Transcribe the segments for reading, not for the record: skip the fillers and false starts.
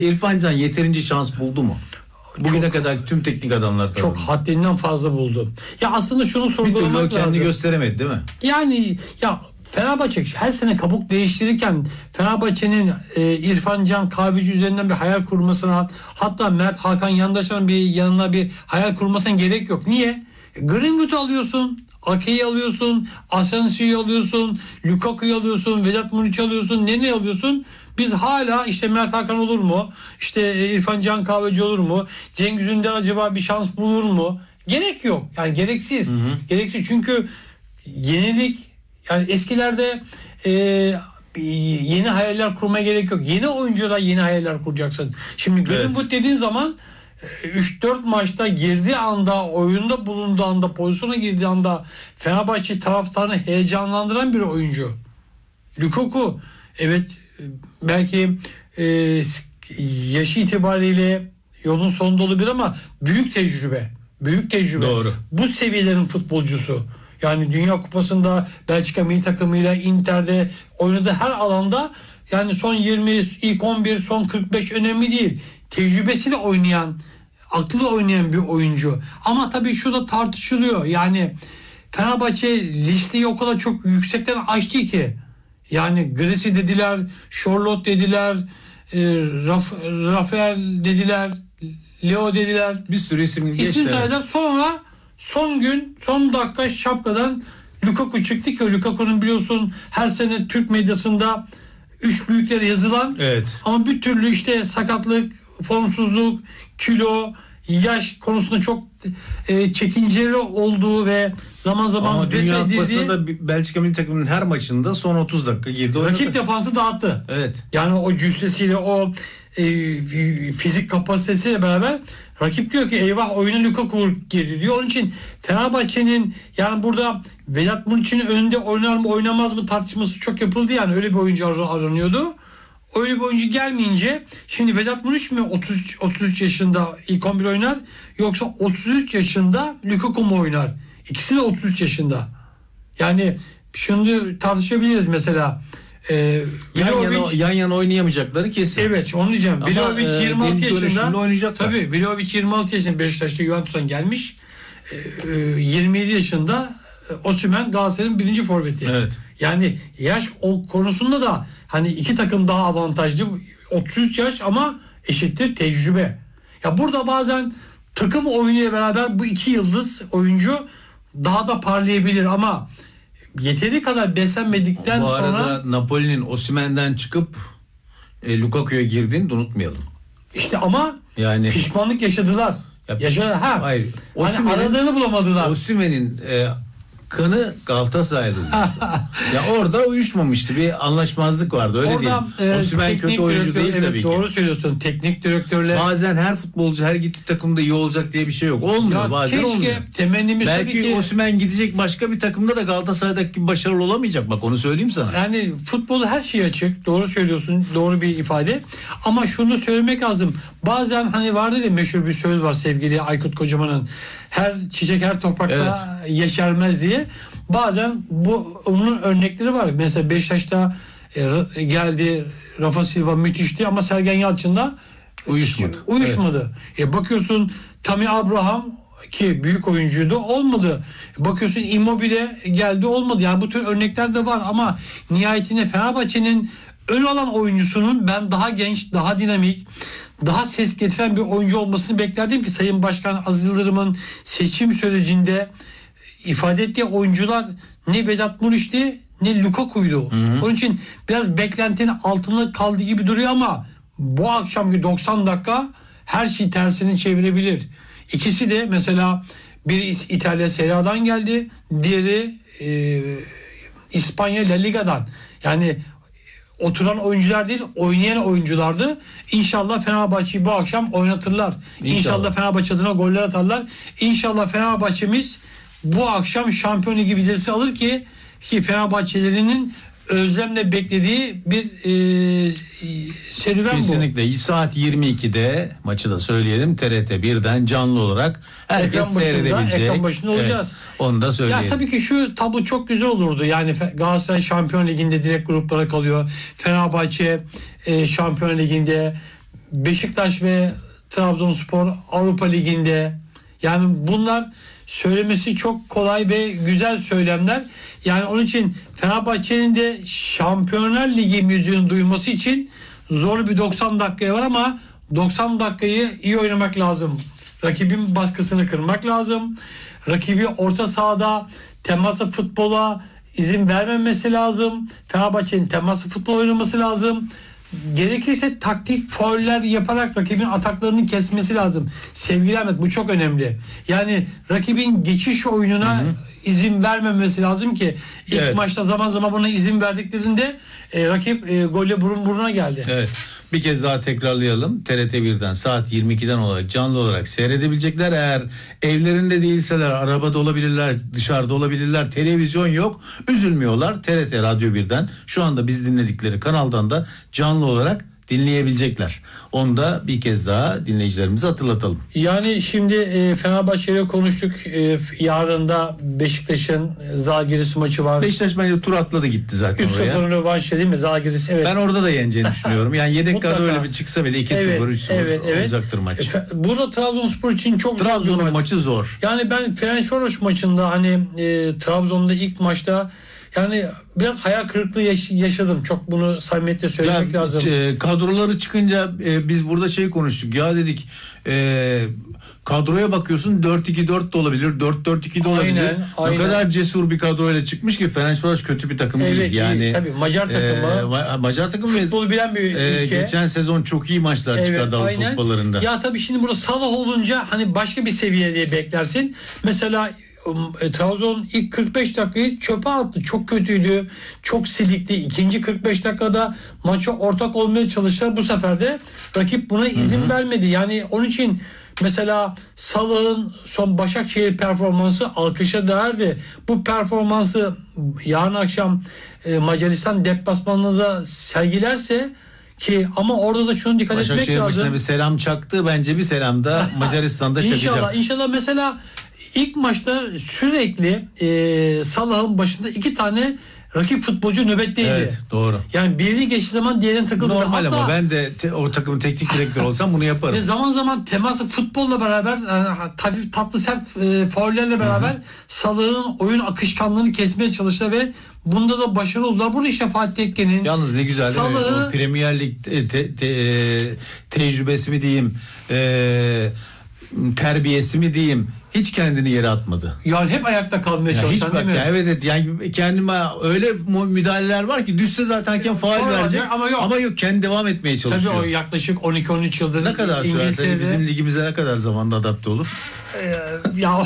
İrfan Can yeterince şans buldu mu? Bugüne kadar tüm teknik adamlar çok tarafından. haddinden fazla buldu. Ya aslında şunu Bir türlü o sorgulamak kendini lazım. gösteremedi değil mi? Yani ya Fenerbahçe her sene kabuk değiştirirken Fenerbahçe'nin İrfan Can Kahveci üzerinden bir hayal kurmasına, hatta Mert Hakan Yandaş'ın bir yanına bir hayal kurmasına gerek yok. Niye? Greenwood'u alıyorsun, Ake'yi alıyorsun, Asensio'yu alıyorsun, Lukaku'yu alıyorsun, Vedat Muriç'i alıyorsun, Nene alıyorsun. Biz hala işte Mert Hakan olur mu? İşte İrfan Can Kahveci olur mu? Cengiz Ünder acaba bir şans bulur mu? Gerek yok. Yani gereksiz. Gereksiz çünkü yenilik, yani eskilerde yeni hayaller kurmaya gerek yok. Yeni oyuncular yeni hayaller kuracaksın. Şimdi Greenwood dediğin zaman 3-4 maçta girdiği anda, oyunda bulunduğu anda, pozisyona girdiği anda Fenerbahçe taraftarını heyecanlandıran bir oyuncu. Lukaku evet belki yaşı itibariyle yolun sonunda olabilir ama büyük tecrübe. Büyük tecrübe. Doğru. Bu seviyelerin futbolcusu. Yani Dünya Kupası'nda Belçika milli takımıyla Inter'de oynadığı her alanda, yani son 20, ilk 11, son 45 önemli değil. Tecrübesiyle oynayan, akıllı oynayan bir oyuncu. Ama tabii şu da tartışılıyor. Yani Fenerbahçe listeyi o kadar çok yüksekten açtı ki. Yani Grisi dediler, Charlotte dediler, Rafael dediler, Leo dediler. Bir sürü isim İsim sayıdan sonra son dakika şapkadan Lukaku çıktı ki Lukaku'nun biliyorsun her sene Türk medyasında üç büyükleri yazılan, evet. Ama bir türlü işte sakatlık, formsuzluk, kilo, yaş konusunda çok çekinceli olduğu ve zaman zaman ama Dünya Kupası'nda Belçika milli takımının her maçında son 30 dakika girdi. Rakip defansı dağıttı. Evet. Yani o cüssesiyle, o fizik kapasitesiyle beraber rakip diyor ki eyvah oyuna Lukaku girdi diyor. Onun için Fenerbahçe'nin yani burada Vedat Muriç'in önünde oynar mı oynamaz mı tartışması çok yapıldı, yani öyle bir oyuncu aranıyordu. Öyle bir oyuncu gelmeyince şimdi Vedat Muriç mi 33 yaşında ilk 11 oynar, yoksa 33 yaşında Lukaku mu oynar? İkisi de 33 yaşında. Yani şunu tartışabiliriz mesela. Yan yana oynayamayacakları kesin. Evet, onu diyeceğim. Vlahovic 26 yaşında. Oynayacaklar. Tabii Vlahovic 26 yaşında Beşiktaş'ta Juventus'tan gelmiş. 27 yaşında Osimhen Galatasaray'ın birinci forveti. Evet. Yani yaş konusunda da hani iki takım daha avantajlı. 33 yaş ama eşittir tecrübe. Ya burada bazen takım oyunuyla beraber bu iki yıldız oyuncu daha da parlayabilir ama yeteri kadar beslenmedikten sonra... Bu arada Napoli'nin Osimhen'den çıkıp Lukaku'ya girdiğini de unutmayalım. İşte ama yani pişmanlık yaşadılar. Yaşadılar. Hayır. Hani aradığını bulamadılar. Osimhen'in kanı Galatasaray'da. Ya orada uyuşmamıştı. Bir anlaşmazlık vardı. Öyle orada, değil. Osimhen kötü oyuncu değil evet, tabii ki. Doğru söylüyorsun. Teknik direktörle. Bazen her futbolcu her gittiği takımda iyi olacak diye bir şey yok. Olmuyor Ya bazen olmuyor. Temennimiz belki Osimhen gidecek başka bir takımda da Galatasaray'daki gibi başarılı olamayacak. Bak onu söyleyeyim sana. Yani futbolu her şey açık. Doğru söylüyorsun. Doğru bir ifade. Ama şunu söylemek lazım. Bazen hani vardır ya, meşhur bir söz var sevgili Aykut Kocaman'ın. Her çiçek her toprakta yeşermez diye. Bazen onun örnekleri var. Mesela Beşiktaş'ta geldi, Rafa Silva müthişti ama Sergen Yalçın'la uyuşmadı. Evet. Bakıyorsun Tammy Abraham ki büyük oyuncuydu, olmadı. Bakıyorsun Immobile geldi, olmadı. Yani bu tür örnekler de var ama nihayetinde Fenerbahçe'nin ön alan oyuncusunun ben daha genç, daha dinamik, daha ses getiren bir oyuncu olmasını beklerdim ki Sayın Başkan Aziz Yıldırım'ın seçim sürecinde ifade ettiği oyuncular ne Vedat Muriç'ti ne Lukaku'ydu. Onun için biraz beklentinin altında kaldığı gibi duruyor ama bu akşamki 90 dakika her şey tersini çevirebilir. İkisi de mesela biri İtalya Serie A'dan geldi, diğeri İspanya La Liga'dan. Yani oturan oyuncular değil, oynayan oyunculardı. İnşallah Fenerbahçe'yi bu akşam oynatırlar. İnşallah Fenerbahçe adına goller atarlar. İnşallah Fenerbahçe'miz bu akşam Şampiyon Ligi vizesi alır ki Fenerbahçelerinin özlemle beklediği bir serüven. Kesinlikle. Saat 22'de maçı da söyleyelim. TRT 1'den canlı olarak herkes seyredebilecek. Ekran başında olacağız. Evet, onu da söyleyelim. Ya tabii ki şu tablo çok güzel olurdu. Yani Galatasaray Şampiyon Ligi'nde direkt gruplara kalıyor. Fenerbahçe Şampiyon Ligi'nde Beşiktaş ve Trabzonspor Avrupa Ligi'nde, yani bunlar söylemesi çok kolay ve güzel söylemler. Yani onun için Fenerbahçe'nin de Şampiyonlar Ligi müziğinin duyulması için zor bir 90 dakikaya var ama 90 dakikayı iyi oynamak lazım. Rakibin baskısını kırmak lazım. Rakibi orta sahada temaslı futbola izin vermemesi lazım. Fenerbahçe'nin temaslı futbol oynaması lazım. Gerekirse taktik fauller yaparak rakibin ataklarını kesmesi lazım. Sevgili Ahmet, bu çok önemli. Yani rakibin geçiş oyununa izin vermemesi lazım ki ilk maçta zaman zaman buna izin verdiklerinde rakip golle burun buruna geldi. Evet. Bir kez daha tekrarlayalım. TRT 1'den saat 22'den olarak canlı olarak seyredebilecekler. Eğer evlerinde değilseler arabada olabilirler, dışarıda olabilirler. Televizyon yok. Üzülmüyorlar. TRT Radyo 1'den şu anda biz dinledikleri kanaldan da canlı olarak dinleyebilecekler. Onu da bir kez daha dinleyicilerimize hatırlatalım. Yani şimdi Fenerbahçe ile konuştuk. Yarın da Beşiktaş'ın Zalgiris maçı var. Beşiktaş bence tur atladı gitti zaten oraya. 3-0'ın rövanşı değil mi? Zalgiris, evet. Ben orada da yeneceğini düşünüyorum. Yani yedek kadro Mutlaka. öyle bir çıksa bile 2-0, Evet, 3-0 olacaktır maç. Burada Trabzonspor için çok zor bir Trabzon'un maç. maçı zor. Yani ben Fenerbahçe maçında hani Trabzon'da ilk maçta yani biraz hayal kırıklığı yaşadım. Çok bunu samimiyetle söylemek lazım. Kadroları çıkınca biz burada konuştuk. Ya dedik kadroya bakıyorsun 4-2-4 de olabilir, 4-4-2 de olabilir. Aynen. Ne kadar cesur bir kadroyla çıkmış ki Fenerbahçe kötü bir takım değil. Yani tabii Macar takımı. Macar takımı futbolu bilen bir ülke. geçen sezon çok iyi maçlar çıkardı Avrupa kupalarında. Ya tabii şimdi burada Salah olunca hani başka bir seviye diye beklersin. Mesela Trabzon ilk 45 dakikayı çöpe attı. Çok kötüydü. Çok silikti. İkinci 45 dakikada maça ortak olmaya çalıştılar. Bu sefer de rakip buna izin vermedi. Yani onun için mesela Salah'ın son Başakşehir performansı alkışa değerdi. Bu performansı yarın akşam Macaristan deplasmanında da sergilerse ki ama orada da şunu dikkat etmek lazım. Başakşehir maçına bir selam çaktı. Bence bir selam da Macaristan'da çakacak. İnşallah mesela ilk maçta sürekli Salah'ın başında 2 tane rakip futbolcu nöbetteydi. Evet, doğru. Yani birini geçtiği zaman diğerine takıldı. Normal ama ben de o takımın teknik direktörü olsam bunu yaparım. Ve zaman zaman teması futbolla beraber hafif tatlı sert faullerle beraber Salah'ın oyun akışkanlığını kesmeye çalıştı ve bunda da başarılı oldular. Burada işte Fatih Tekke'nin yalnız ne güzel Salah'ı, o Premier Lig tecrübesi mi diyeyim, terbiyesi mi diyeyim, hiç kendini yere atmadı. Yani hep ayakta kalmaya çalışan değil mi? Evet yani kendime öyle müdahaleler var ki düşse zaten faul verecek ama yok kendi devam etmeye çalışıyor. Tabii o yaklaşık 12-13 yıldır ne kadar sürerse bizim ligimize ne kadar zamanda adapte olur? Ya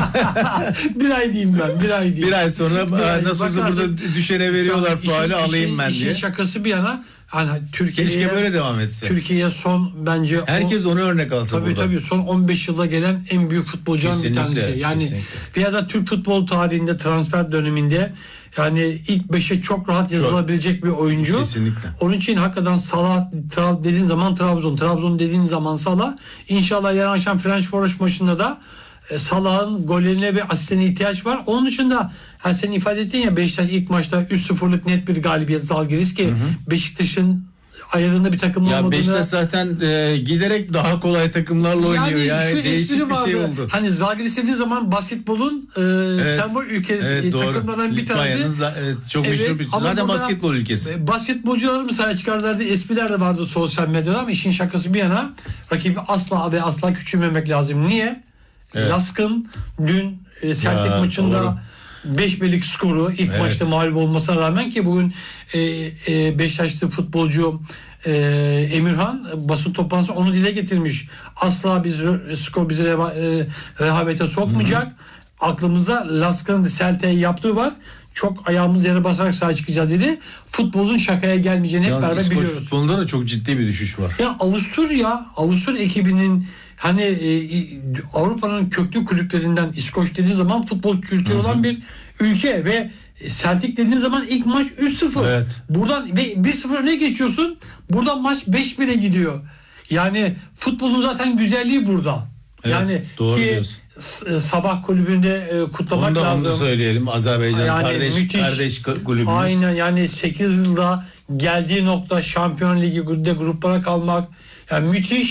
bir ay diyeyim ben. Bir ay sonra nasıl olsa burada düşene veriyorlar faulü alayım ben diye. İşin şakası bir yana hani Türkiye'ye keşke böyle devam etse. Türkiye'ye son bence herkes onu örnek alsa burada. Tabii son 15 yılda gelen en büyük futbolcuların bir tanesi. Yani veya da Türk futbol tarihinde transfer döneminde yani ilk 5'e çok rahat yazılabilecek bir oyuncu. Kesinlikle. Onun için hakikaten Salah dediğin zaman Trabzon dediğin zaman Salah. İnşallah yarın akşam Fenerbahçe maçında da Salah'ın gollerine ve asistine ihtiyaç var. Onun dışında sen ifade ettin ya Beşiktaş ilk maçta 3-0'lık net bir galibiyet Zalgiris ki Beşiktaş'ın ayarında bir takım olmadığını. Beşiktaş zaten giderek daha kolay takımlarla oynuyor. Yani değişik bir şey oldu. Hani Zalgiris dediği zaman basketbolun sembol ülkesi takımlardan bir tanesi. Çok meşhur bir zaten basketbol ülkesi. Basketbolcular mesela çıkarlardı espriler de vardı sosyal medyada ama işin şakası bir yana rakibi asla ve asla küçülmemek lazım. Niye? Lask'ın dün Celtic maçında 5-1'lik skoru ilk maçta mağlup olmasına rağmen ki bugün Beşiktaşlı futbolcu Emirhan basın toplantısı onu dile getirmiş. Asla skor bizi rehavete sokmayacak. Aklımızda Lask'ın Celtic'e yaptığı var. Çok ayağımız yere basarak sahaya çıkacağız dedi. Futbolun şakaya gelmeyeceğini hep beraber biliyoruz. Futbolunda da çok ciddi bir düşüş var. Ya Avusturya ekibinin hani Avrupa'nın köklü kulüplerinden İskoç dediği zaman futbol kültürü olan bir ülke ve Celtic dediğin zaman ilk maç 3-0. Evet. Buradan ve 1-0 öne geçiyorsun. Buradan maç 5-1'e gidiyor. Yani futbolun zaten güzelliği burada. Evet, yani doğru ki diyorsun. Sabah kulübünde kutlamak lazım. Onu söyleyelim. Azerbaycan yani kardeş kulübümüz. Aynen yani 8 yılda geldiği nokta Şampiyon Ligi'de gruplara kalmak. Yani müthiş